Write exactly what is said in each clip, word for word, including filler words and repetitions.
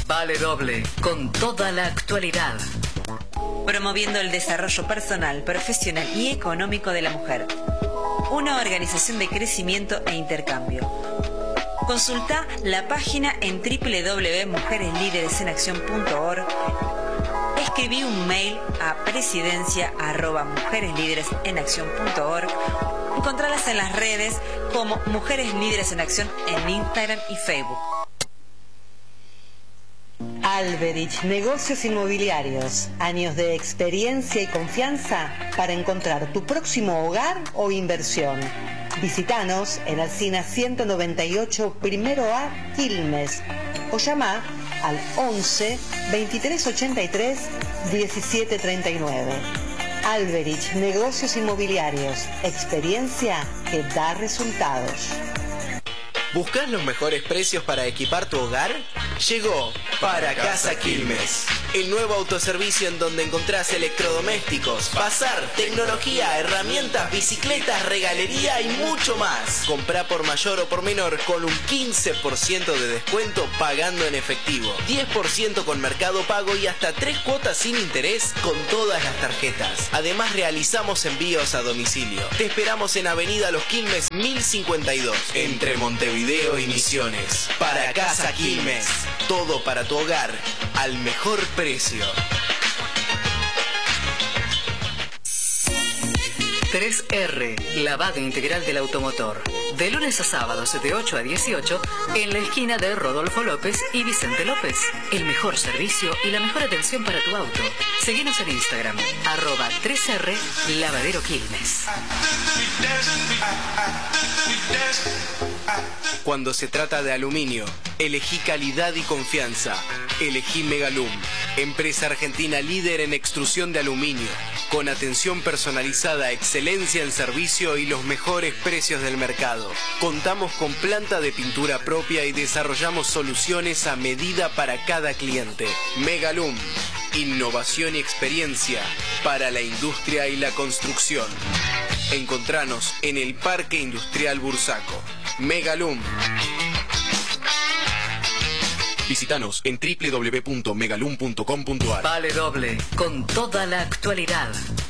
Vale Doble, con toda la actualidad. Promoviendo el desarrollo personal, profesional y económico de la mujer. Una organización de crecimiento e intercambio. Consulta la página en doble u doble u doble u punto mujeres líderes en acción punto org. Escribí un mail a presidencia arroba mujeres líderes en acción punto org. Encontralas en las redes como Mujeres Líderes en Acción en Instagram y Facebook. Alberich, negocios inmobiliarios. Años de experiencia y confianza para encontrar tu próximo hogar o inversión. Visítanos en Alsina ciento noventa y ocho, primero A, Quilmes. O llama al once, veintitrés ochenta y tres, diecisiete treinta y nueve. Alberich, negocios inmobiliarios. Experiencia que da resultados. ¿Buscás los mejores precios para equipar tu hogar? Llegó Para Casa Quilmes, el nuevo autoservicio en donde encontrás electrodomésticos, bazar, tecnología, herramientas, bicicletas, regalería y mucho más. Comprá por mayor o por menor con un quince por ciento de descuento pagando en efectivo, diez por ciento con Mercado Pago y hasta tres cuotas sin interés con todas las tarjetas. Además realizamos envíos a domicilio. Te esperamos en Avenida Los Quilmes mil cincuenta y dos, entre Montevideo y Misiones. Para Casa Quilmes, todo para tu hogar al mejor precio. tres R, lavado integral del automotor. De lunes a sábados de ocho a dieciocho en la esquina de Rodolfo López y Vicente López. El mejor servicio y la mejor atención para tu auto. Seguinos en Instagram, arroba tres R Lavadero Quilmes. Cuando se trata de aluminio, elegí calidad y confianza. Elegí Megalum, empresa argentina líder en extrusión de aluminio, con atención personalizada, excelencia en servicio y los mejores precios del mercado. Contamos con planta de pintura propia y desarrollamos soluciones a medida para cada cliente. Megalum, innovación y experiencia para la industria y la construcción. Encontranos en el Parque Industrial Bursaco. Megalum. Visítanos en doble u doble u doble u punto megalum punto com punto ar. Vale Doble, con toda la actualidad.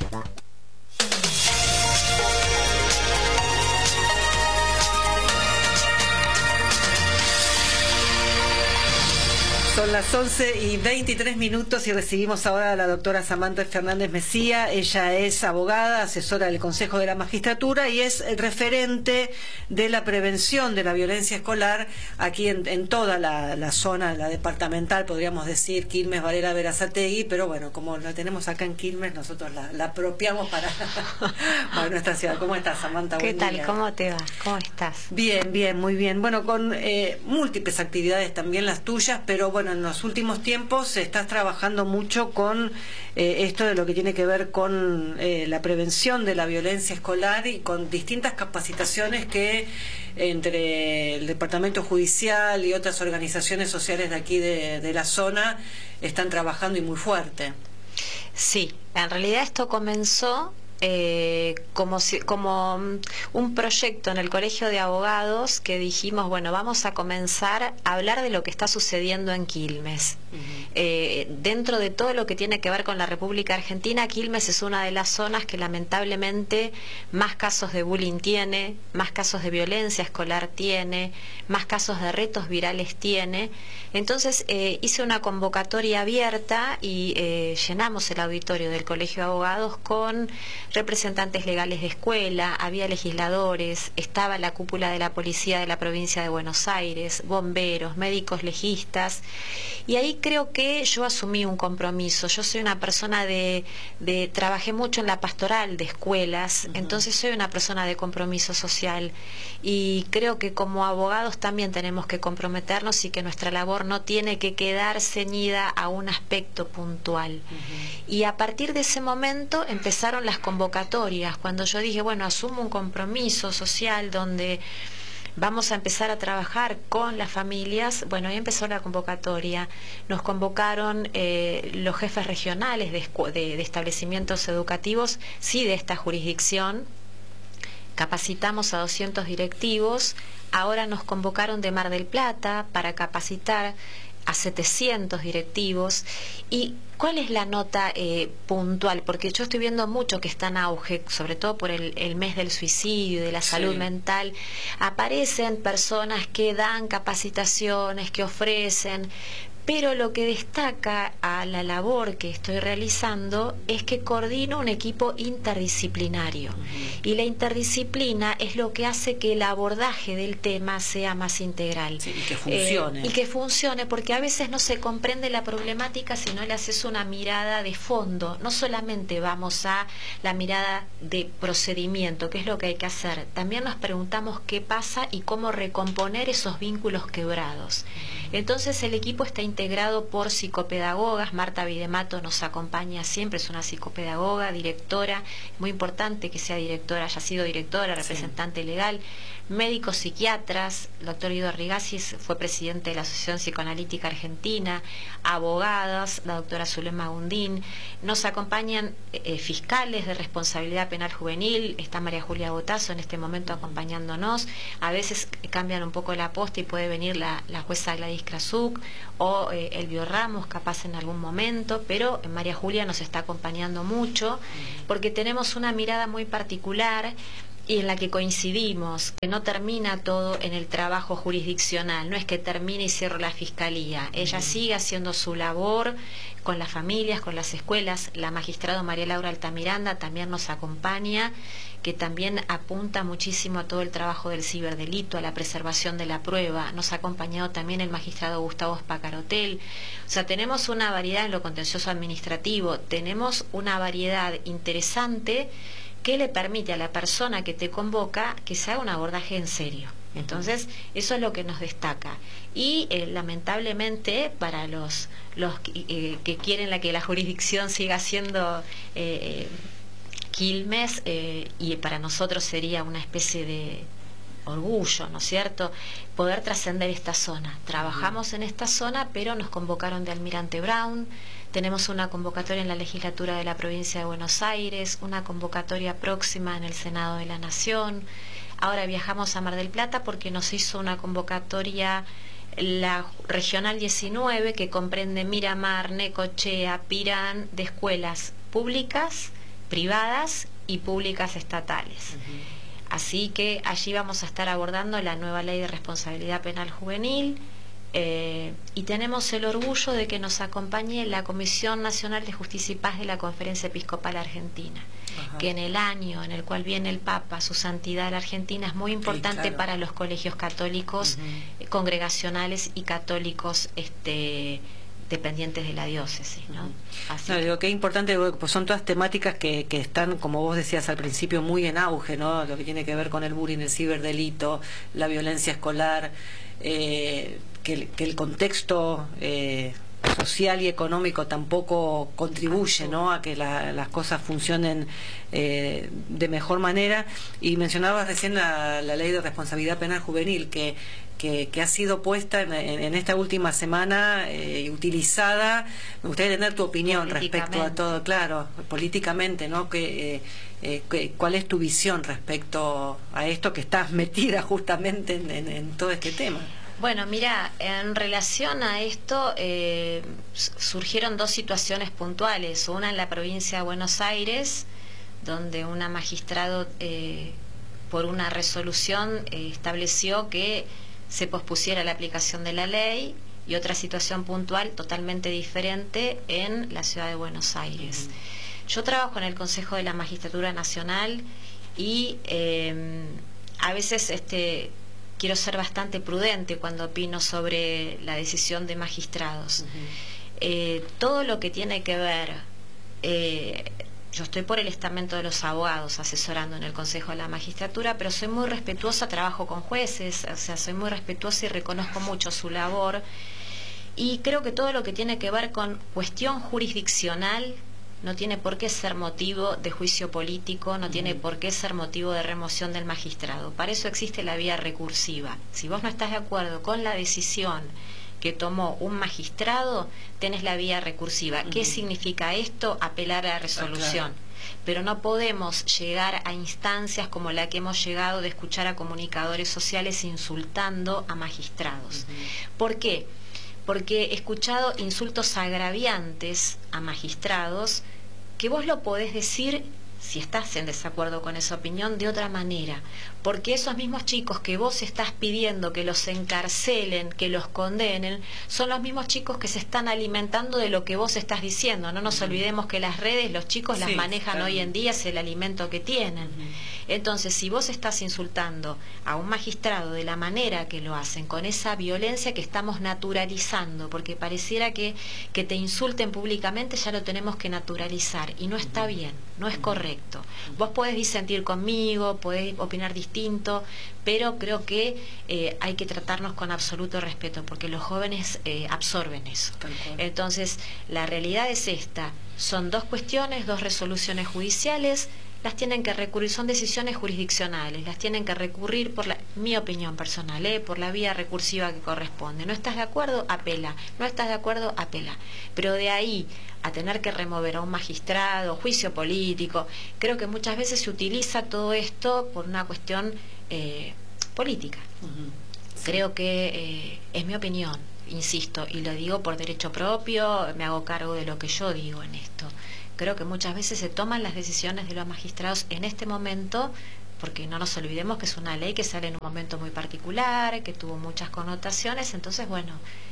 Son las once y veintitrés minutos y recibimos ahora a la doctora Samantha Fernández Mesía. Ella es abogada, asesora del Consejo de la Magistratura y es referente de la prevención de la violencia escolar aquí en, en toda la, la zona, la departamental, podríamos decir, Quilmes, Varela, Berazategui, pero bueno, como la tenemos acá en Quilmes, nosotros la, la apropiamos para, para nuestra ciudad. ¿Cómo estás, Samantha? ¿Qué Buen tal? día. ¿Cómo te va? ¿Cómo estás? Bien, bien, muy bien. Bueno, con eh, múltiples actividades también las tuyas, pero bueno, en los últimos tiempos estás trabajando mucho con eh, esto de lo que tiene que ver con eh, la prevención de la violencia escolar y con distintas capacitaciones que entre el Departamento Judicial y otras organizaciones sociales de aquí de, de la zona están trabajando y muy fuerte. Sí, en realidad esto comenzó Eh, como, si, como un proyecto en el Colegio de Abogados que dijimos, bueno, vamos a comenzar a hablar de lo que está sucediendo en Quilmes. Uh-huh. eh, dentro de todo lo que tiene que ver con la República Argentina, Quilmes es una de las zonas que lamentablemente más casos de bullying tiene, más casos de violencia escolar tiene, más casos de retos virales tiene. Entonces eh, hice una convocatoria abierta y eh, llenamos el auditorio del Colegio de Abogados con representantes legales de escuela, había legisladores, estaba la cúpula de la policía de la provincia de Buenos Aires, bomberos, médicos legistas, y ahí creo que yo asumí un compromiso. Yo soy una persona de, de trabajé mucho en la pastoral de escuelas, uh-huh. Entonces soy una persona de compromiso social y creo que como abogados también tenemos que comprometernos y que nuestra labor no tiene que quedar ceñida a un aspecto puntual. Uh-huh. Y a partir de ese momento empezaron las convocatorias, cuando yo dije, bueno, asumo un compromiso social donde vamos a empezar a trabajar con las familias. Bueno, ahí empezó la convocatoria. Nos convocaron eh, los jefes regionales de, de, de establecimientos educativos, sí, de esta jurisdicción. Capacitamos a doscientos directivos. Ahora nos convocaron de Mar del Plata para capacitar a setecientos directivos. ¿Y cuál es la nota eh, puntual? Porque yo estoy viendo mucho que está en auge, sobre todo por el, el mes del suicidio y de la salud sí. mental. Aparecen personas que dan capacitaciones, que ofrecen, pero lo que destaca a la labor que estoy realizando es que coordino un equipo interdisciplinario. Uh-huh. Y la interdisciplina es lo que hace que el abordaje del tema sea más integral. Sí, y que funcione. Eh, y que funcione, porque a veces no se comprende la problemática si no le haces una mirada de fondo. No solamente vamos a la mirada de procedimiento, que es lo que hay que hacer. También nos preguntamos qué pasa y cómo recomponer esos vínculos quebrados. Entonces el equipo está integrado por psicopedagogas. Marta Videmato nos acompaña siempre, es una psicopedagoga, directora, muy importante que sea directora, haya sido directora, representante sí. legal, médicos psiquiatras, el doctor Guido Rigazzi fue presidente de la Asociación Psicoanalítica Argentina, abogadas, la doctora Zulema Gundín, nos acompañan eh, fiscales de responsabilidad penal juvenil, está María Julia Botazo en este momento acompañándonos, a veces cambian un poco la posta y puede venir la, la jueza Gladys Krasuk o eh, Elvio Ramos capaz en algún momento, pero María Julia nos está acompañando mucho porque tenemos una mirada muy particular y en la que coincidimos, que no termina todo en el trabajo jurisdiccional, no es que termine y cierro la fiscalía, ella sigue haciendo su labor con las familias, con las escuelas. La magistrada María Laura Altamiranda también nos acompaña, que también apunta muchísimo a todo el trabajo del ciberdelito, a la preservación de la prueba. Nos ha acompañado también el magistrado Gustavo Spacarotel. O sea, tenemos una variedad en lo contencioso administrativo, tenemos una variedad interesante que le permite a la persona que te convoca que se haga un abordaje en serio. Entonces, eso es lo que nos destaca. Y eh, lamentablemente, para los, los eh, que quieren la que la jurisdicción siga siendo eh, Quilmes, eh, y para nosotros sería una especie de orgullo, ¿no es cierto?, poder trascender esta zona. Trabajamos en esta zona, pero nos convocaron de Almirante Brown. Tenemos una convocatoria en la legislatura de la provincia de Buenos Aires, una convocatoria próxima en el Senado de la Nación. Ahora viajamos a Mar del Plata porque nos hizo una convocatoria la Regional diecinueve, que comprende Miramar, Necochea, Pirán, de escuelas públicas, privadas y públicas estatales. Uh-huh. Así que allí vamos a estar abordando la nueva ley de responsabilidad penal juvenil. Eh, y tenemos el orgullo de que nos acompañe la Comisión Nacional de Justicia y Paz de la Conferencia Episcopal Argentina. Ajá. Que en el año en el cual viene el Papa, su santidad la Argentina, es muy importante, sí, claro, para los colegios católicos, uh-huh, congregacionales y católicos este dependientes de la diócesis, ¿no? Así no, digo, qué importante, pues son todas temáticas que, que están, como vos decías al principio, muy en auge, ¿no? Lo que tiene que ver con el bullying, el ciberdelito, la violencia escolar, eh, que, que el contexto eh, social y económico tampoco contribuye, ¿no?, a que la, las cosas funcionen eh, de mejor manera. Y mencionabas recién la, la ley de responsabilidad penal juvenil, que Que, que ha sido puesta en, en, en esta última semana y eh, utilizada. Me gustaría tener tu opinión respecto a todo, claro, políticamente, ¿no? Que, eh, que, ¿cuál es tu visión respecto a esto, que estás metida justamente en, en, en todo este tema? Bueno, mira, en relación a esto eh, surgieron dos situaciones puntuales. Una en la provincia de Buenos Aires, donde una magistrado eh, por una resolución eh, estableció que se pospusiera la aplicación de la ley, y otra situación puntual totalmente diferente en la ciudad de Buenos Aires. Uh-huh. Yo trabajo en el Consejo de la Magistratura Nacional y eh, a veces este, quiero ser bastante prudente cuando opino sobre la decisión de magistrados. Uh-huh. Eh, todo lo que tiene que ver... Eh, Yo estoy por el estamento de los abogados asesorando en el Consejo de la Magistratura, pero soy muy respetuosa, trabajo con jueces, o sea, soy muy respetuosa y reconozco mucho su labor. Y creo que todo lo que tiene que ver con cuestión jurisdiccional no tiene por qué ser motivo de juicio político, no tiene por qué ser motivo de remoción del magistrado. Para eso existe la vía recursiva. Si vos no estás de acuerdo con la decisión que tomó un magistrado, tenés la vía recursiva. Uh-huh. ¿Qué significa esto? Apelar a la resolución. Ah, claro. Pero no podemos llegar a instancias como la que hemos llegado de escuchar a comunicadores sociales insultando a magistrados. Uh-huh. ¿Por qué? porque he escuchado insultos agraviantes a magistrados que vos lo podés decir, si estás en desacuerdo con esa opinión, de otra manera, porque esos mismos chicos que vos estás pidiendo que los encarcelen, que los condenen, son los mismos chicos que se están alimentando de lo que vos estás diciendo. No nos olvidemos que las redes, los chicos las sí, manejan claro. hoy en día, es el alimento que tienen. Uh-huh. Entonces, si vos estás insultando a un magistrado de la manera que lo hacen, con esa violencia que estamos naturalizando, porque pareciera que, que te insulten públicamente ya lo tenemos que naturalizar, y no está bien, no es correcto. Vos podés disentir conmigo, podés opinar distinto, pero creo que eh, hay que tratarnos con absoluto respeto, porque los jóvenes eh, absorben eso. Entonces, la realidad es esta, son dos cuestiones, dos resoluciones judiciales, las tienen que recurrir, son decisiones jurisdiccionales, las tienen que recurrir por la, mi opinión personal, ¿eh? por la vía recursiva que corresponde. ¿No estás de acuerdo? Apela. ¿No estás de acuerdo? Apela. Pero de ahí a tener que remover a un magistrado, juicio político, creo que muchas veces se utiliza todo esto por una cuestión eh, política. Uh-huh. Sí. Creo que eh, es mi opinión, insisto, y lo digo por derecho propio, me hago cargo de lo que yo digo en esto. Creo que muchas veces se toman las decisiones de los magistrados en este momento, porque no nos olvidemos que es una ley que sale en un momento muy particular, que tuvo muchas connotaciones, entonces bueno,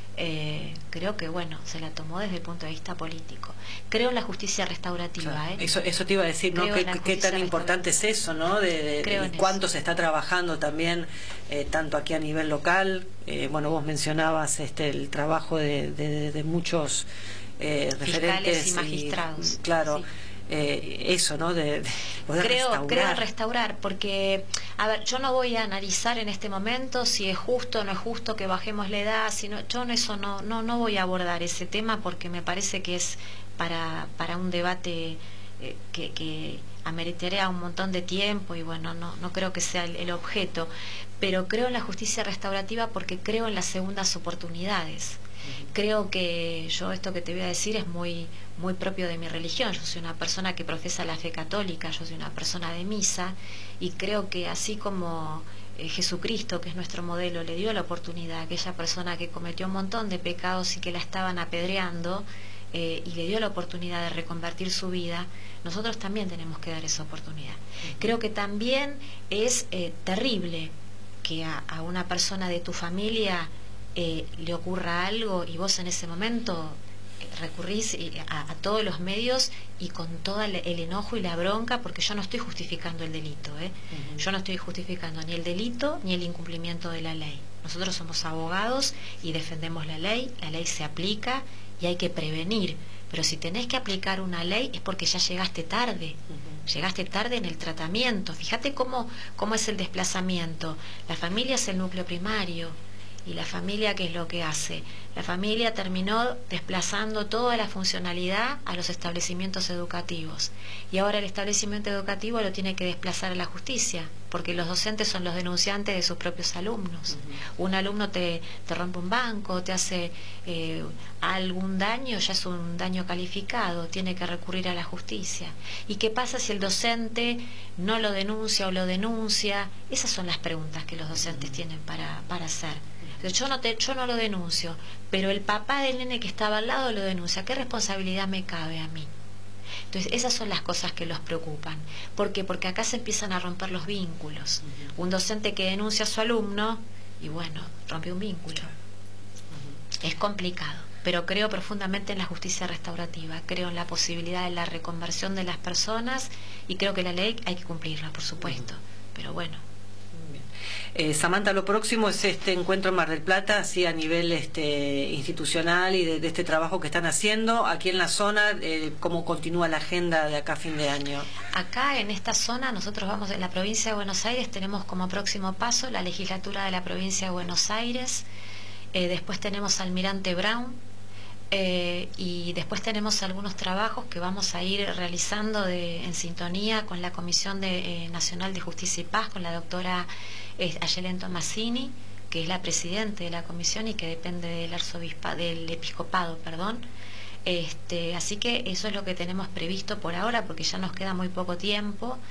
eh, creo que bueno, se la tomó desde el punto de vista político. Creo en la justicia restaurativa. Claro. ¿eh? Eso, eso te iba a decir, ¿no? ¿Qué, qué tan importante es eso, ¿no? De, de, de cuánto se está trabajando también, eh, tanto aquí a nivel local, eh, bueno, vos mencionabas este el trabajo de, de, de muchos Eh, referentes y magistrados. Y, claro, sí. eh, eso, ¿no? De, de poder creo, restaurar. creo restaurar, porque, a ver, yo no voy a analizar en este momento si es justo o no es justo que bajemos la edad, sino, yo no, eso no, no, no voy a abordar ese tema porque me parece que es para, para un debate eh, que, que ameritaría un montón de tiempo y bueno, no, no creo que sea el, el objeto, pero creo en la justicia restaurativa porque creo en las segundas oportunidades. Creo que yo esto que te voy a decir es muy muy propio de mi religión. Yo soy una persona que profesa la fe católica, yo soy una persona de misa y creo que así como eh, Jesucristo, que es nuestro modelo, le dio la oportunidad a aquella persona que cometió un montón de pecados y que la estaban apedreando eh, y le dio la oportunidad de reconvertir su vida, nosotros también tenemos que dar esa oportunidad. Uh-huh. Creo que también es eh, terrible que a, a una persona de tu familia Eh, le ocurra algo y vos en ese momento eh, recurrís a, a todos los medios y con todo el, el enojo y la bronca, porque yo no estoy justificando el delito, ¿eh? Uh-huh. Yo no estoy justificando ni el delito ni el incumplimiento de la ley. Nosotros somos abogados y defendemos la ley, la ley se aplica y hay que prevenir, pero si tenés que aplicar una ley es porque ya llegaste tarde. Uh-huh. Llegaste tarde en el tratamiento. Fíjate cómo, cómo es el desplazamiento. La familia es el núcleo primario. ¿Y la familia qué es lo que hace? La familia terminó desplazando toda la funcionalidad a los establecimientos educativos. Y ahora el establecimiento educativo lo tiene que desplazar a la justicia, porque los docentes son los denunciantes de sus propios alumnos. Uh-huh. Un alumno te, te rompe un banco, te hace eh, algún daño, ya es un daño calificado, tiene que recurrir a la justicia. ¿Y qué pasa si el docente no lo denuncia o lo denuncia? Esas son las preguntas que los docentes uh-huh. tienen para, para hacer. Yo no, te, yo no lo denuncio, pero el papá del nene que estaba al lado lo denuncia. ¿Qué responsabilidad me cabe a mí? Entonces, esas son las cosas que los preocupan. ¿Por qué? Porque acá se empiezan a romper los vínculos. Uh-huh. Un docente que denuncia a su alumno, y bueno, rompe un vínculo. Uh-huh. Es complicado, pero creo profundamente en la justicia restaurativa. Creo en la posibilidad de la reconversión de las personas y creo que la ley hay que cumplirla, por supuesto. Uh-huh. Pero bueno. Eh, Samantha, lo próximo es este encuentro en Mar del Plata, así a nivel este, institucional y de, de este trabajo que están haciendo aquí en la zona, eh, ¿cómo continúa la agenda de acá a fin de año? Acá en esta zona, nosotros vamos en la provincia de Buenos Aires, tenemos como próximo paso la legislatura de la provincia de Buenos Aires, eh, después tenemos Almirante Brown, Eh, y después tenemos algunos trabajos que vamos a ir realizando de, en sintonía con la Comisión de, eh, Nacional de Justicia y Paz, con la doctora eh, Ayelen Tomasini, que es la presidente de la comisión y que depende del arzobispa, del episcopado, perdón. Este, así que eso es lo que tenemos previsto por ahora, porque ya nos queda muy poco tiempo.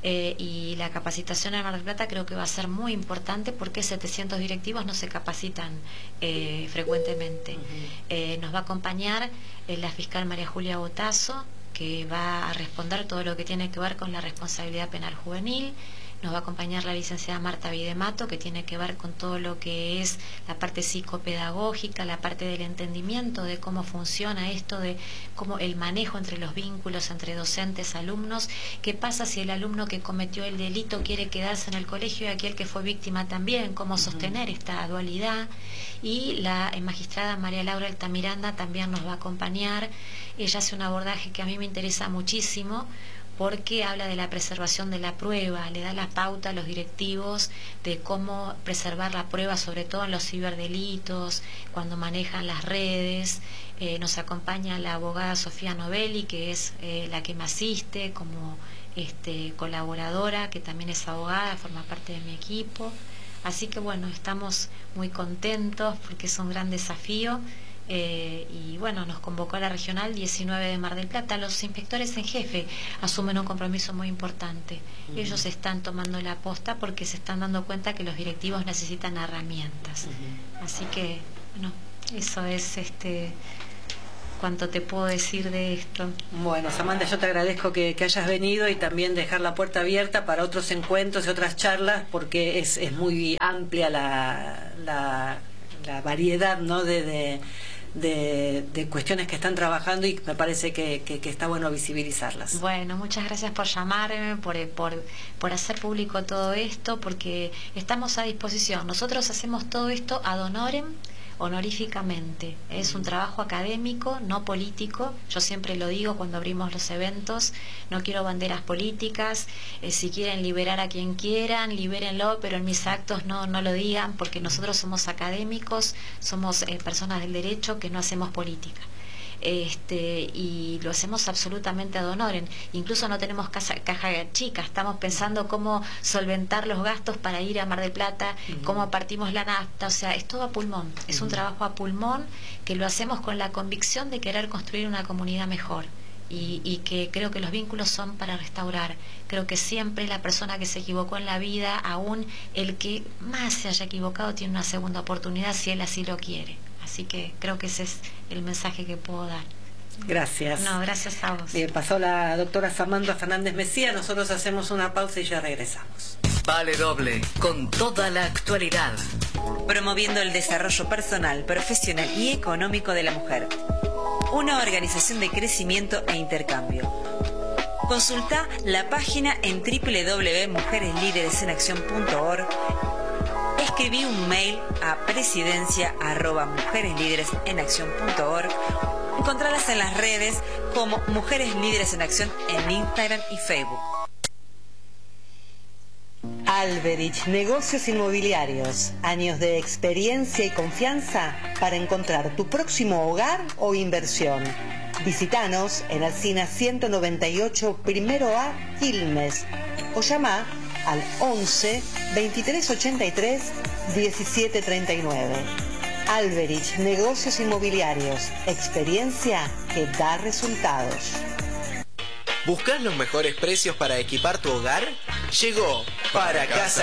Eh, y la capacitación en Mar del Plata creo que va a ser muy importante porque setecientos directivos no se capacitan eh, frecuentemente. Uh-huh. eh, nos va a acompañar eh, la fiscal María Julia Botazo, que va a responder todo lo que tiene que ver con la responsabilidad penal juvenil. Nos va a acompañar la licenciada Marta Videmato, que tiene que ver con todo lo que es la parte psicopedagógica, la parte del entendimiento de cómo funciona esto, de cómo el manejo entre los vínculos entre docentes, alumnos, qué pasa si el alumno que cometió el delito quiere quedarse en el colegio y aquel que fue víctima también, cómo sostener esta dualidad. Y la magistrada María Laura Altamiranda también nos va a acompañar. Ella hace un abordaje que a mí me interesa muchísimo, porque habla de la preservación de la prueba, le da la pauta a los directivos de cómo preservar la prueba, sobre todo en los ciberdelitos, cuando manejan las redes. Eh, nos acompaña la abogada Sofía Novelli, que es eh, la que me asiste como este, colaboradora, que también es abogada, forma parte de mi equipo. Así que bueno, estamos muy contentos porque es un gran desafío. Eh, y bueno, nos convocó a la regional diecinueve de Mar del Plata. Los inspectores en jefe asumen un compromiso muy importante. Uh-huh. Ellos están tomando la posta porque se están dando cuenta que los directivos necesitan herramientas. Uh-huh. Así que, bueno, eso es este cuánto te puedo decir de esto. Bueno, Samantha, yo te agradezco que, que hayas venido y también dejar la puerta abierta para otros encuentros y otras charlas, porque es, es muy amplia la, la, la variedad, ¿no? de, de De, de cuestiones que están trabajando, y me parece que, que, que está bueno visibilizarlas. Bueno, muchas gracias por llamarme, por, por, por hacer público todo esto, porque estamos a disposición. Nosotros hacemos todo esto ad honorem, honoríficamente. Es un trabajo académico, no político. Yo siempre lo digo cuando abrimos los eventos, no quiero banderas políticas. Eh, si quieren liberar a quien quieran, libérenlo, pero en mis actos no, no lo digan, porque nosotros somos académicos, somos eh, personas del derecho que no hacemos política. Este, y lo hacemos absolutamente ad honorem. Incluso no tenemos casa, caja chica, estamos pensando cómo solventar los gastos para ir a Mar del Plata, uh-huh. cómo partimos la nafta, o sea, es todo a pulmón, es uh-huh. un trabajo a pulmón que lo hacemos con la convicción de querer construir una comunidad mejor. Y, y que creo que los vínculos son para restaurar. Creo que siempre la persona que se equivocó en la vida, aún el que más se haya equivocado, tiene una segunda oportunidad si él así lo quiere. Así que creo que ese es el mensaje que puedo dar. Gracias. No, gracias a vos. Bien, pasó la doctora Samantha Fernández Mesía. Nosotros hacemos una pausa y ya regresamos. Vale Doble, con toda la actualidad. Promoviendo el desarrollo personal, profesional y económico de la mujer. Una organización de crecimiento e intercambio. Consulta la página en doble u doble u doble u punto mujeres líderes en acción punto org. Escribí un mail a presidencia arroba mujeres líderes en acción punto org. Encontrarlas en las redes como Mujeres Líderes en Acción en Instagram y Facebook. Alberich Negocios Inmobiliarios. Años de experiencia y confianza para encontrar tu próximo hogar o inversión. Visítanos en Alsina ciento noventa y ocho, primero A, Quilmes, o llama al once, veintitrés ochenta y tres, diecisiete treinta y nueve. Alberich Negocios Inmobiliarios. Experiencia que da resultados. ¿Buscas los mejores precios para equipar tu hogar? Llegó Para Casa